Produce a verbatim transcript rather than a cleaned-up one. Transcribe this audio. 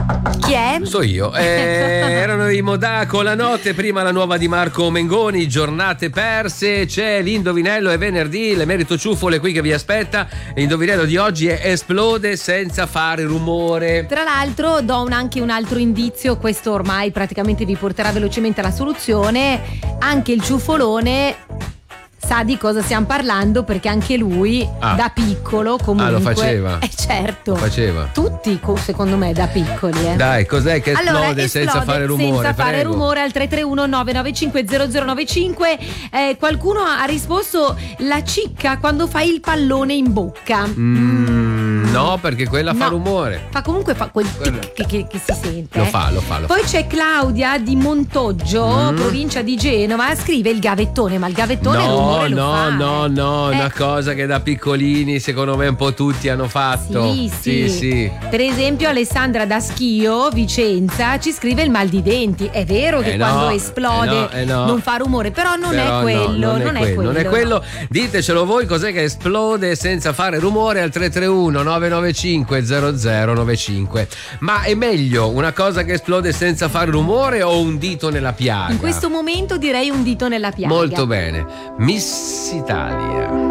Chi è? So io. Eh, erano i Modà con la notte, prima la nuova di Marco Mengoni, giornate perse. C'è l'indovinello, è venerdì, l'emerito Ciuffole qui che vi aspetta. L'indovinello di oggi è esplode senza fare rumore. Tra l'altro do un, anche un altro indizio, questo ormai praticamente vi porterà velocemente alla soluzione. Anche il ciuffolone sa di cosa stiamo parlando, perché anche lui ah. da piccolo comunque ah lo faceva eh certo lo faceva tutti secondo me da piccoli eh. Dai, cos'è che esplode, allora, esplode senza fare rumore senza prego. fare rumore al tre tre uno nove nove cinque zero zero nove cinque. Eh, qualcuno ha risposto la cicca quando fai il pallone in bocca. mm, no, perché quella no. fa rumore, fa comunque fa quel tic che, che, che si sente lo fa lo fa lo poi fa. c'è Claudia di Montoggio, mm. provincia di Genova, scrive il gavettone, ma il gavettone no, il rumore no, lo fa no no no eh. una cosa che da piccolini secondo me un po' tutti hanno fatto. Sì, sì, sì, sì. Per esempio Alessandra da Schio, Vicenza, ci scrive il mal di denti. È vero che eh quando no, esplode eh no, eh no. non fa rumore, però non però è quello, no, non, non, è è quello, quello, non è quello. no. Ditecelo voi cos'è che esplode senza fare rumore al tre tre uno nove nove cinque zero zero nove cinque. Ma è meglio una cosa che esplode senza fare rumore o un dito nella piaga? In questo momento direi un dito nella piaga. Molto bene. Miss Italia.